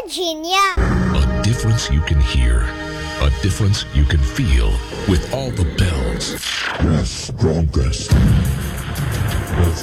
Virginia. A difference you can hear. A difference you can feel with all the bells. The strongest.